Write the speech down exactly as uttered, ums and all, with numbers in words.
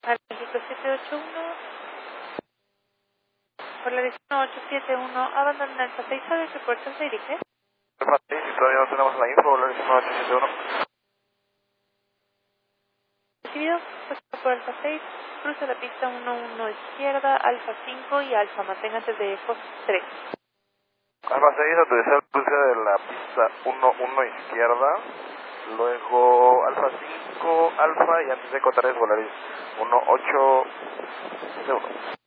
Al México siete ocho uno, por la dirección ocho siete uno, abandona Alfa seis, ¿sabe qué puerto se dirige? Alfa seis, todavía no tenemos la info, la dirección ocho siete uno. Recibido, pues por Alfa seis, cruza la pista uno uno izquierda, Alfa cinco y Alfa, manténgase de Fox tres. Alfa seis, autorizar el cruce de la pista uno uno izquierda, luego Alfa cinco, Alfa y antes de Eco tres, volar uno ocho siete uno.